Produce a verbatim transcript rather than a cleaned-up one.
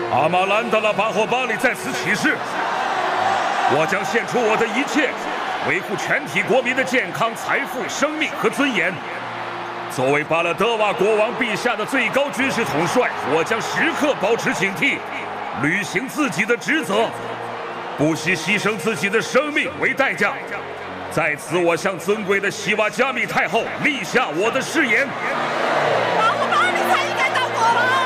阿玛兰达拉巴霍巴里在此起誓，我将献出我的一切，维护全体国民的健康、财富、生命和尊严。作为巴勒德瓦国王陛下的最高军事统帅，我将时刻保持警惕，履行自己的职责，不惜牺牲自己的生命为代价。在此，我向尊贵的西瓦加米太后立下我的誓言。 巴霍巴里才应该当国王。